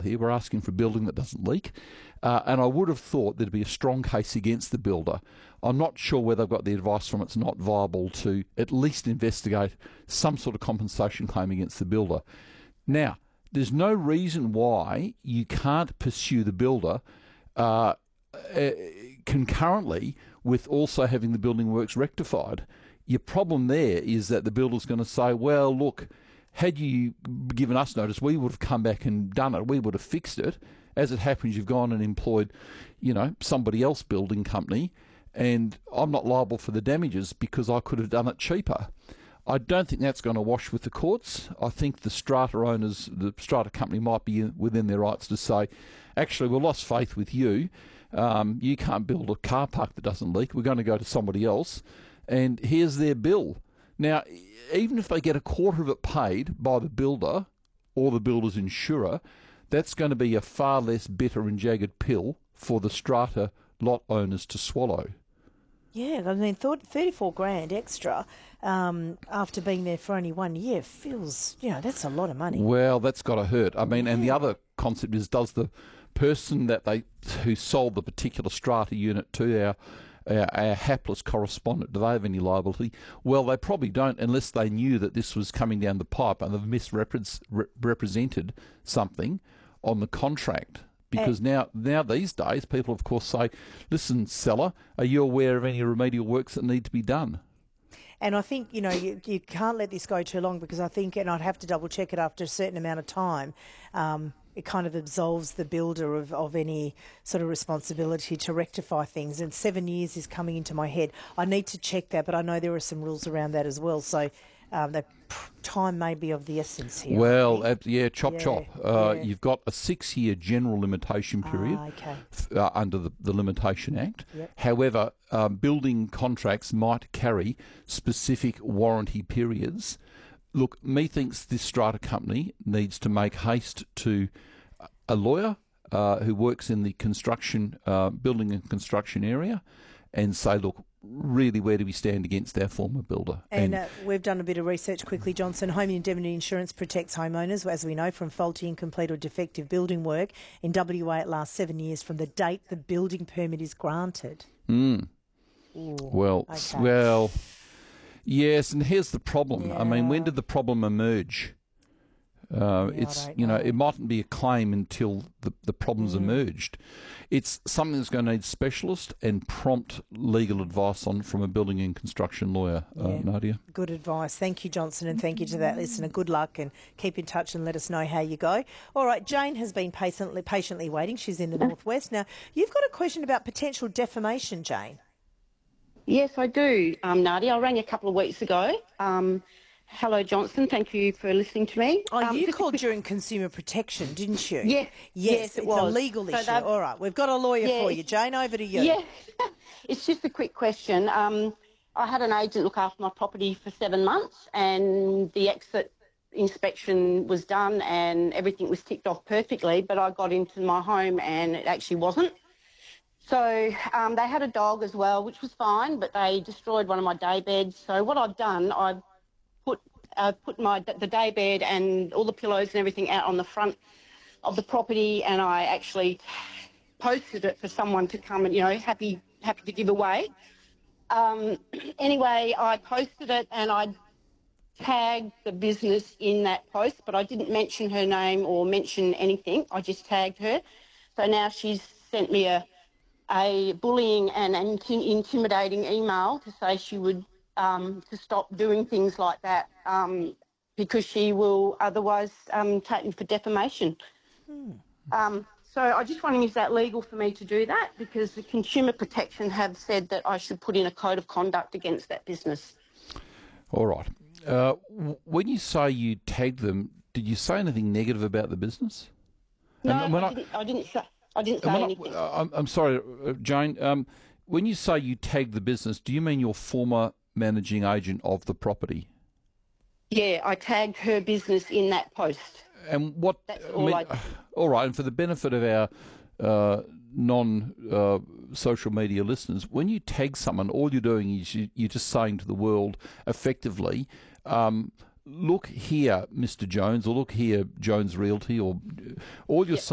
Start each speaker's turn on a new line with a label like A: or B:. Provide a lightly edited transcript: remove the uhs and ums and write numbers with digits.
A: here. We're asking for a building that doesn't leak. And I would have thought there'd be a strong case against the builder. I'm not sure where they've got the advice from. It's not viable to at least investigate some sort of compensation claim against the builder. Now, there's no reason why you can't pursue the builder concurrently with also having the building works rectified. Your problem there is that the builder's going to say, well, look, had you given us notice, we would have come back and done it. We would have fixed it. As it happens, you've gone and employed, somebody else building company, and I'm not liable for the damages because I could have done it cheaper. I don't think that's going to wash with the courts. I think the strata owners, the strata company might be within their rights to say, actually, we lost faith with you. You can't build a car park that doesn't leak. We're going to go to somebody else. And here's their bill. Now, even if they get a quarter of it paid by the builder or the builder's insurer, that's going to be a far less bitter and jagged pill for the strata lot owners to swallow.
B: Yeah, I mean, 34 grand extra after being there for only 1 year feels, that's a lot of money.
A: Well, that's got to hurt. I mean, and the other concept is, does the person who sold the particular strata unit to our hapless correspondent, do they have any liability? Well, they probably don't, unless they knew that this was coming down the pipe and they've misrepresented something on the contract. Because now these days, people, of course, say, listen, seller, are you aware of any remedial works that need to be done?
B: And I think, you can't let this go too long, because I think, and I'd have to double check it after a certain amount of time, it kind of absolves the builder of any sort of responsibility to rectify things. And 7 years is coming into my head. I need to check that, but I know there are some rules around that as well. So that time may be of the essence here.
A: Well, chop. You've got a 6-year general limitation period under the Limitation Act.
B: Yep.
A: However, building contracts might carry specific warranty periods. Look, methinks this strata company needs to make haste to a lawyer who works in the construction, building and construction area, and say, look, really, where do we stand against our former builder?
B: And we've done a bit of research quickly, Johnson. Home indemnity insurance protects homeowners, as we know, from faulty, incomplete or defective building work. In WA, it lasts 7 years from the date the building permit is granted.
A: Ooh, well, yes, and here's the problem.
B: Yeah.
A: I mean, when did the problem emerge? It mightn't be a claim until the problem's emerged. It's something that's going to need specialist and prompt legal advice on from a building and construction lawyer, Nadia.
B: Good advice. Thank you, Johnson, and thank you to that listener. Good luck, and keep in touch and let us know how you go. All right, Jane has been patiently waiting. She's in the northwest. Now, you've got a question about potential defamation, Jane.
C: Yes, I do, Nadia. I rang a couple of weeks ago. Hello, Johnson. Thank you for listening to me.
B: Oh, you called during consumer protection, didn't you?
C: Yeah.
B: Yes, it was. A legal issue. All right, we've got a lawyer for you. Jane, over to you.
C: Yeah, it's just a quick question. I had an agent look after my property for 7 months, and the exit inspection was done and everything was ticked off perfectly, but I got into my home and it actually wasn't. So they had a dog as well, which was fine, but they destroyed one of my day beds. So what I've done, I've put the day bed and all the pillows and everything out on the front of the property, and I actually posted it for someone to come and, happy to give away. Anyway, I posted it and I tagged the business in that post, but I didn't mention her name or mention anything. I just tagged her. So now she's sent me a bullying and intimidating email to say she would to stop doing things like that because she will otherwise take me for defamation. So I just wondering, is that legal for me to do that? Because the Consumer Protection have said that I should put in a code of conduct against that business.
A: All right. When you say you tagged them, did you say anything negative about the business?
C: No, I didn't say anything.
A: I'm sorry, Jane. When you say you tagged the business, do you mean your former managing agent of the property?
C: Yeah, I tagged her business in that post.
A: And what?
C: That's all
A: all right. And for the benefit of our non-social media listeners, when you tag someone, all you're doing is you're just saying to the world, effectively, look here, Mr. Jones, or look here, Jones Realty, or all you're saying.